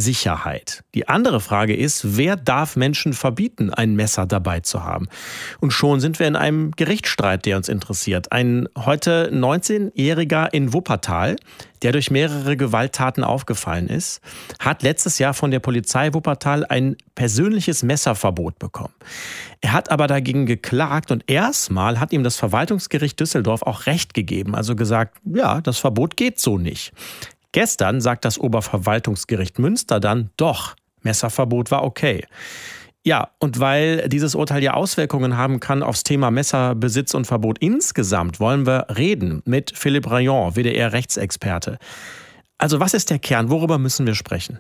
Sicherheit. Die andere Frage ist, wer darf Menschen verbieten, ein Messer dabei zu haben? Und schon sind wir in einem Gerichtsstreit, der uns interessiert. Ein heute 19-Jähriger in Wuppertal, der durch mehrere Gewalttaten aufgefallen ist, hat letztes Jahr von der Polizei Wuppertal ein persönliches Messerverbot bekommen. Er hat aber dagegen geklagt und erstmal hat ihm das Verwaltungsgericht Düsseldorf auch Recht gegeben, also gesagt, ja, das Verbot geht so nicht. Gestern sagt das Oberverwaltungsgericht Münster dann, doch, Messerverbot war okay. Ja, und weil dieses Urteil ja Auswirkungen haben kann aufs Thema Messerbesitz und Verbot insgesamt, wollen wir reden mit Philippe Rayon, WDR-Rechtsexperte. Also was ist der Kern? Worüber müssen wir sprechen?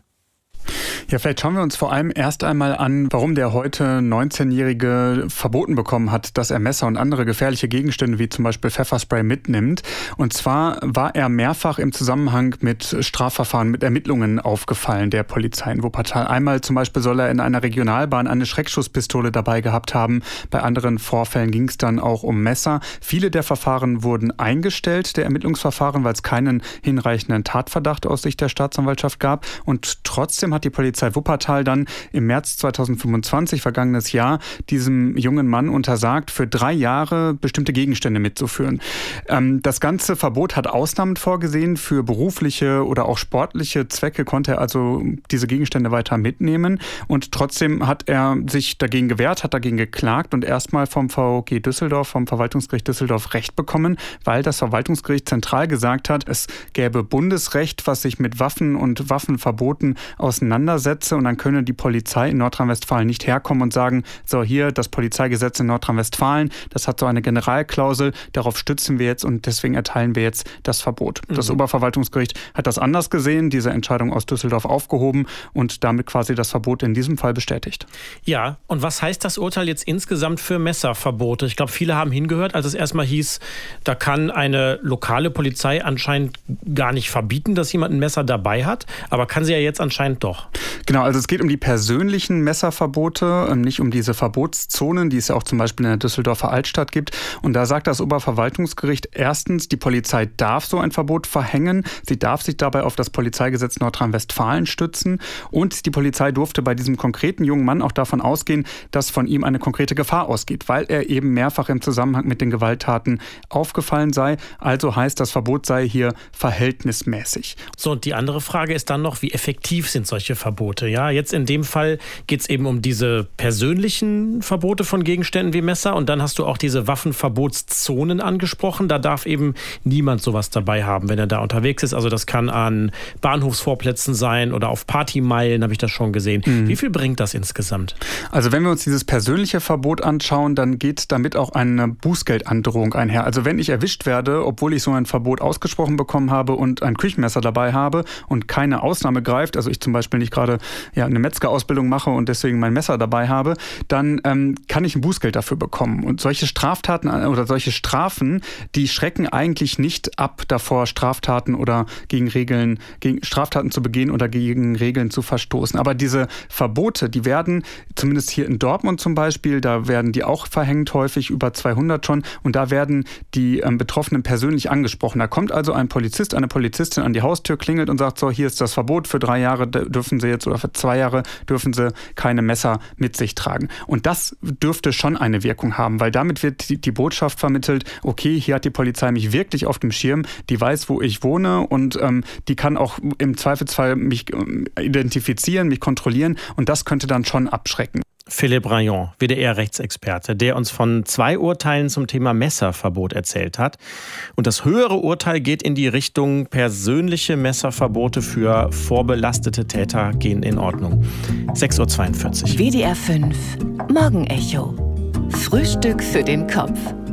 Ja, vielleicht schauen wir uns vor allem erst einmal an, warum der heute 19-Jährige verboten bekommen hat, dass er Messer und andere gefährliche Gegenstände wie zum Beispiel Pfefferspray mitnimmt. Und zwar war er mehrfach im Zusammenhang mit Strafverfahren, mit Ermittlungen aufgefallen, der Polizei in Wuppertal. Einmal zum Beispiel soll er in einer Regionalbahn eine Schreckschusspistole dabei gehabt haben. Bei anderen Vorfällen ging es dann auch um Messer. Viele der Verfahren wurden eingestellt, der Ermittlungsverfahren, weil es keinen hinreichenden Tatverdacht aus Sicht der Staatsanwaltschaft gab. Und trotzdem hat die Polizei Wuppertal dann im März 2025, vergangenes Jahr, diesem jungen Mann untersagt, für 3 Jahre bestimmte Gegenstände mitzuführen. Das ganze Verbot hat Ausnahmen vorgesehen. Für berufliche oder auch sportliche Zwecke konnte er also diese Gegenstände weiter mitnehmen. Und trotzdem hat er sich dagegen gewehrt, hat dagegen geklagt und erstmal vom VOG Düsseldorf, vom Verwaltungsgericht Düsseldorf Recht bekommen, weil das Verwaltungsgericht zentral gesagt hat, es gäbe Bundesrecht, was sich mit Waffen und Waffenverboten auseinandersetzt. Und dann könne die Polizei in Nordrhein-Westfalen nicht herkommen und sagen, so hier, das Polizeigesetz in Nordrhein-Westfalen, das hat so eine Generalklausel, darauf stützen wir jetzt und deswegen erteilen wir jetzt das Verbot. Das Oberverwaltungsgericht hat das anders gesehen, diese Entscheidung aus Düsseldorf aufgehoben und damit quasi das Verbot in diesem Fall bestätigt. Ja, und was heißt das Urteil jetzt insgesamt für Messerverbote? Ich glaube, viele haben hingehört, als es erstmal hieß, da kann eine lokale Polizei anscheinend gar nicht verbieten, dass jemand ein Messer dabei hat, aber kann sie ja jetzt anscheinend doch. Genau, also es geht um die persönlichen Messerverbote, nicht um diese Verbotszonen, die es ja auch zum Beispiel in der Düsseldorfer Altstadt gibt. Und da sagt das Oberverwaltungsgericht erstens, die Polizei darf so ein Verbot verhängen. Sie darf sich dabei auf das Polizeigesetz Nordrhein-Westfalen stützen. Und die Polizei durfte bei diesem konkreten jungen Mann auch davon ausgehen, dass von ihm eine konkrete Gefahr ausgeht, weil er eben mehrfach im Zusammenhang mit den Gewalttaten aufgefallen sei. Also heißt, das Verbot sei hier verhältnismäßig. So, und die andere Frage ist dann noch, wie effektiv sind solche Verbote? Ja, jetzt in dem Fall geht es eben um diese persönlichen Verbote von Gegenständen wie Messer und dann hast du auch diese Waffenverbotszonen angesprochen. Da darf eben niemand sowas dabei haben, wenn er da unterwegs ist. Also das kann an Bahnhofsvorplätzen sein oder auf Partymeilen, habe ich das schon gesehen. Wie viel bringt das insgesamt? Also wenn wir uns dieses persönliche Verbot anschauen, dann geht damit auch eine Bußgeldandrohung einher. Also wenn ich erwischt werde, obwohl ich so ein Verbot ausgesprochen bekommen habe und ein Küchenmesser dabei habe und keine Ausnahme greift, also ich zum Beispiel nicht gerade eine Metzgerausbildung mache und deswegen mein Messer dabei habe, dann kann ich ein Bußgeld dafür bekommen. Und solche Straftaten oder solche Strafen, die schrecken eigentlich nicht ab davor, Straftaten oder gegen Straftaten zu begehen oder gegen Regeln zu verstoßen. Aber diese Verbote, die werden, zumindest hier in Dortmund zum Beispiel, da werden die auch verhängt häufig, über 200 schon, und da werden die Betroffenen persönlich angesprochen. Da kommt also ein Polizist, eine Polizistin an die Haustür, klingelt und sagt, so, hier ist das Verbot, für 3 Jahre dürfen Sie jetzt oder für 2 Jahre dürfen sie keine Messer mit sich tragen. Und das dürfte schon eine Wirkung haben, weil damit wird die Botschaft vermittelt, okay, hier hat die Polizei mich wirklich auf dem Schirm, die weiß, wo ich wohne und die kann auch im Zweifelsfall mich identifizieren, mich kontrollieren und das könnte dann schon abschrecken. Philippe Rayon, WDR-Rechtsexperte, der uns von 2 Urteilen zum Thema Messerverbot erzählt hat. Und das höhere Urteil geht in die Richtung, persönliche Messerverbote für vorbelastete Täter gehen in Ordnung. 6:42 Uhr. WDR 5 Morgenecho. Frühstück für den Kopf.